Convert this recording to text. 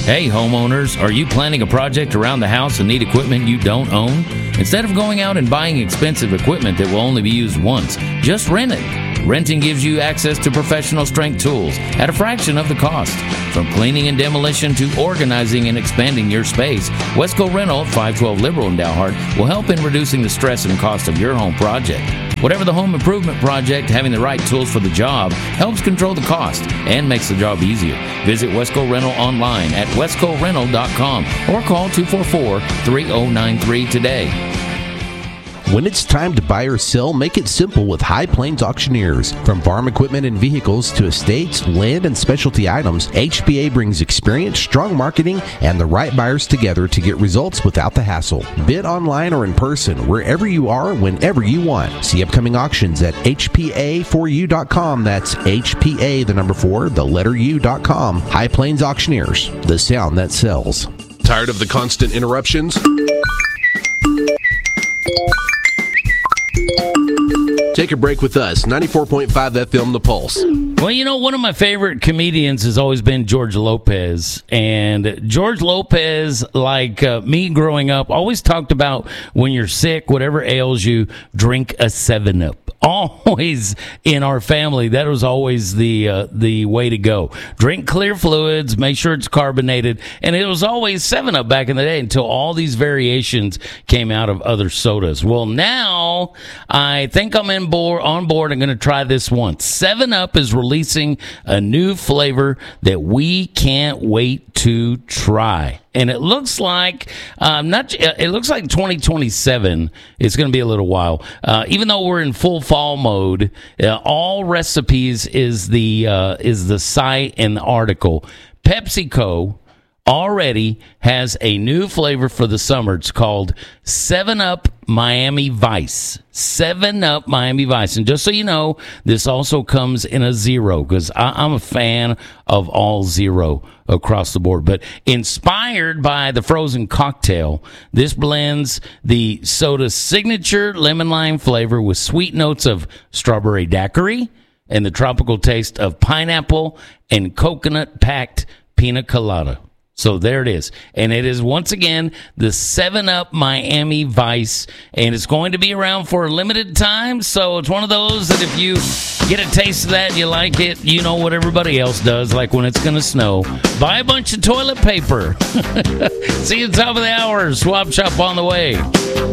Hey homeowners, are you planning a project around the house and need equipment you don't own? Instead of going out and buying expensive equipment that will only be used once, just rent it. Renting gives you access to professional strength tools at a fraction of the cost. From cleaning and demolition to organizing and expanding your space, Wesco Rental, 512 Liberal in Dalhart, will help in reducing the stress and cost of your home project. Whatever the home improvement project, having the right tools for the job helps control the cost and makes the job easier. Visit Wesco Rental online at wescorental.com or call 244-3093 today. When it's time to buy or sell, make it simple with High Plains Auctioneers. From farm equipment and vehicles to estates, land, and specialty items, HPA brings experience, strong marketing, and the right buyers together to get results without the hassle. Bid online or in person, wherever you are, whenever you want. See upcoming auctions at HPA4U.com. That's HPA, the number 4, the letter U.com. High Plains Auctioneers, the sound that sells. Tired of the constant interruptions? Take a break with us, 94.5 FM The Pulse. Well, you know, one of my favorite comedians has always been George Lopez. And George Lopez, like me growing up, always talked about when you're sick, whatever ails you, drink a 7-Up. Always in our family, that was always the way to go. Drink clear fluids, make sure it's carbonated, and it was always 7-Up back in the day until all these variations came out of other sodas. Well, now I think I'm on board. I'm going to try this once. 7-Up is releasing a new flavor that we can't wait to try. And it looks like it looks like 2027. It's going to be a little while. Even though we're in full fall mode, all recipes is the site and the article. PepsiCo already has a new flavor for the summer. It's called 7-Up Miami Vice. 7-Up Miami Vice. And just so you know, this also comes in a zero because I'm a fan of all zero across the board. But inspired by the frozen cocktail, this blends the soda's signature lemon lime flavor with sweet notes of strawberry daiquiri and the tropical taste of pineapple and coconut-packed pina colada. So there it is. And it is, once again, the 7-Up Miami Vice. And it's going to be around for a limited time. So it's one of those that if you get a taste of that and you like it, you know what everybody else does, like when it's going to snow. Buy a bunch of toilet paper. See you at the top of the hour. Swap Shop on the way.